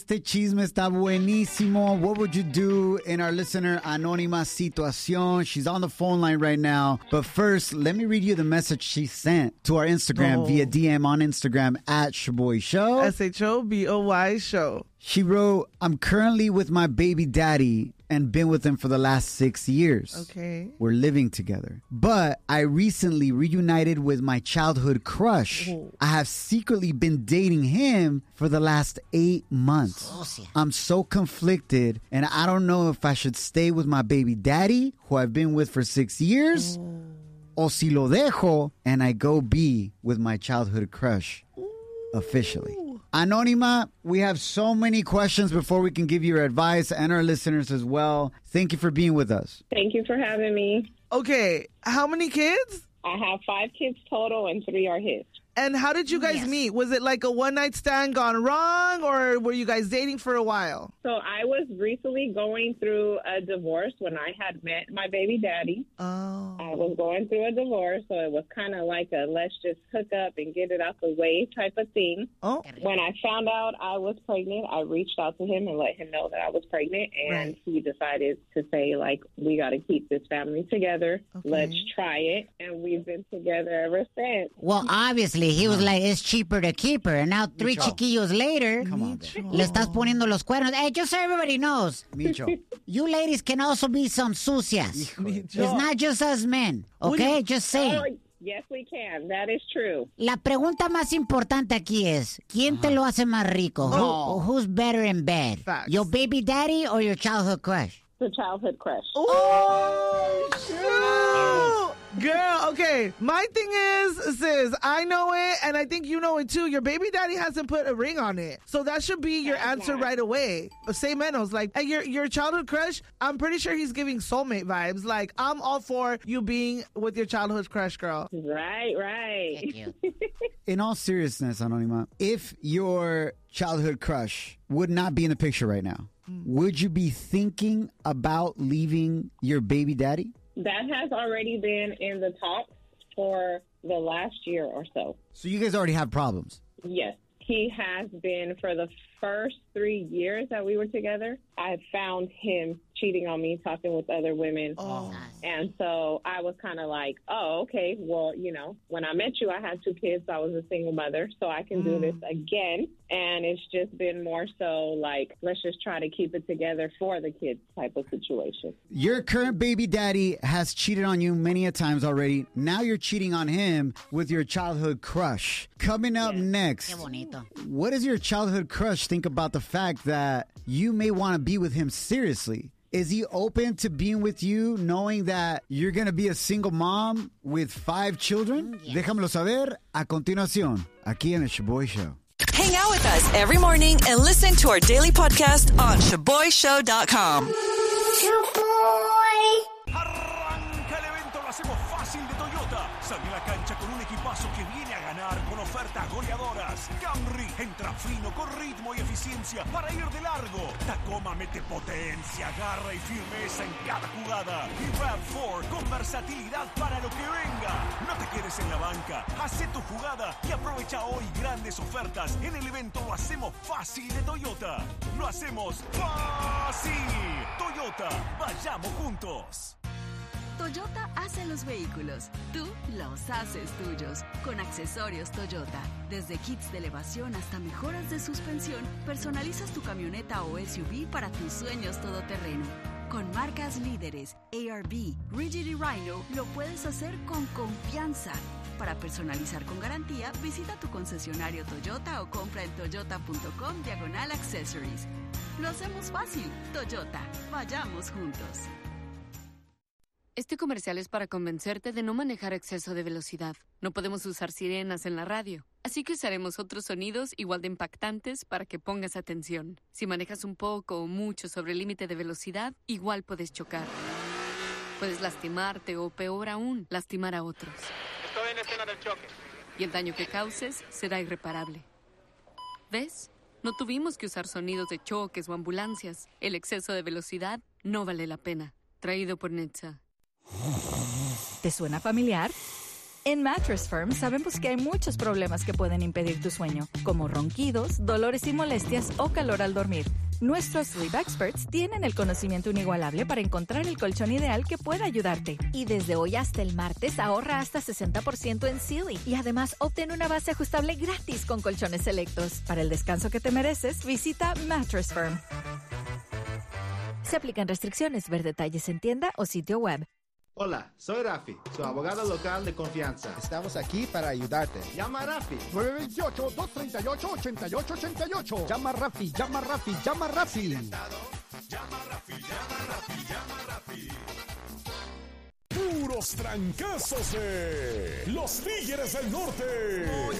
Este chisme está buenísimo. What would you do in our listener Anónima situación? She's on the phone line right now. But first, let me read you the message she sent to our Instagram via DM on Instagram at Shoboy Show. SHOBOY Show. She wrote, I'm currently with my baby daddy and been with him for the last 6 years. Okay. We're living together. But I recently reunited with my childhood crush. I have secretly been dating him for the last 8 months. I'm so conflicted, and I don't know if I should stay with my baby daddy, who I've been with for 6 years, o si lo dejo and I go be with my childhood crush officially. Anónima, we have so many questions before we can give you your advice and our listeners as well. Thank you for being with us. Thank you for having me. Okay, how many kids? I have 5 kids total and 3 are his. And how did you guys meet? Was it like a one-night stand gone wrong, or were you guys dating for a while? So I was recently going through a divorce when I had met my baby daddy. Oh. I was going through a divorce, so it was kind of like a let's just hook up and get it out the way type of thing. Oh. When I found out I was pregnant, I reached out to him and let him know that I was pregnant, and he decided to say, like, we got to keep this family together. Okay. Let's try it, and we've been together ever since. Well, obviously, he was like, it's cheaper to keep her. And now 3 chiquillos later, le estás poniendo los cuernos. Hey, just so everybody knows, Micho. you ladies can also be some sucias. It's not just us men, okay? Just saying. Oh, yes, we can. That is true. La pregunta más importante aquí es, ¿quién te lo hace más rico? Who's better in bed? Facts. Your baby daddy or your childhood crush? The childhood crush. Oh, shoot! Girl, okay. My thing is, sis, I know it, and I think you know it too. Your baby daddy hasn't put a ring on it. So that should be your answer right away. Say Menos, like, hey, your childhood crush, I'm pretty sure he's giving soulmate vibes. Like, I'm all for you being with your childhood crush, girl. Right. In all seriousness, Anónima, if your childhood crush would not be in the picture right now, would you be thinking about leaving your baby daddy? That has already been in the talks for the last year or so. So you guys already have problems? Yes. He has been for the first 3 years that we were together. I found him cheating on me, talking with other women. Oh. And so I was kind of like, oh, okay, well, you know, when I met you, I had 2 kids. I was a single mother, so I can do this again. And it's just been more so like, let's just try to keep it together for the kids type of situation. Your current baby daddy has cheated on you many a times already. Now you're cheating on him with your childhood crush. Coming up next, Qué bonito. what does your childhood crush think about the fact that you may want to be with him seriously? Is he open to being with you knowing that you're going to be a single mom with 5 children? Déjamelo saber a continuación, aquí en el Shoboy Show. Hang out with us every morning and listen to our daily podcast on ShoboyShow.com. Arranca el evento, lo hacemos fácil de Toyota. Sale a la cancha con un equipazo que viene a ganar con ofertas goleadoras. Camry entra fino con ritmo y eficiencia para ir de largo. Tacoma mete potencia, garra y firmeza en cada jugada. Y RAV4 con versatilidad para lo que venga. No te quedes en la banca. Hacé tu jugada y aprovecha hoy grandes ofertas en el evento Lo hacemos fácil de Toyota. Lo hacemos fácil. Toyota, vayamos juntos. Toyota hace los vehículos, tú los haces tuyos. Con accesorios Toyota, desde kits de elevación hasta mejoras de suspensión, personalizas tu camioneta o SUV para tus sueños todoterreno. Con marcas líderes, ARB, Rigid y Rhino, lo puedes hacer con confianza. Para personalizar con garantía, visita tu concesionario Toyota o compra en toyota.com/accessories. Lo hacemos fácil. Toyota, vayamos juntos. Este comercial es para convencerte de no manejar a exceso de velocidad. No podemos usar sirenas en la radio, así que usaremos otros sonidos igual de impactantes para que pongas atención. Si manejas un poco o mucho sobre el límite de velocidad, igual puedes chocar. Puedes lastimarte o, peor aún, lastimar a otros. Estoy en escena del choque. Y el daño que causes será irreparable. ¿Ves? No tuvimos que usar sonidos de choques o ambulancias. El exceso de velocidad no vale la pena. Traído por NHTSA. ¿Te suena familiar? En Mattress Firm sabemos que hay muchos problemas que pueden impedir tu sueño, como ronquidos, dolores y molestias o calor al dormir. Nuestros Sleep Experts tienen el conocimiento inigualable para encontrar el colchón ideal que pueda ayudarte. Y desde hoy hasta el martes ahorra hasta 60% en Sealy. Y además obtén una base ajustable gratis con colchones selectos. Para el descanso que te mereces, visita Mattress Firm. Se aplican restricciones. Ver detalles en tienda o sitio web. Hola, soy Rafi, su abogado local de confianza. Estamos aquí para ayudarte. Llama a Rafi. 928-238-8888. Llama a Rafi, llama a Rafi, llama a Rafi. Llama a Rafi, llama a Rafi, llama a Rafi. Puros trancazos de los Tigres del Norte. Oye,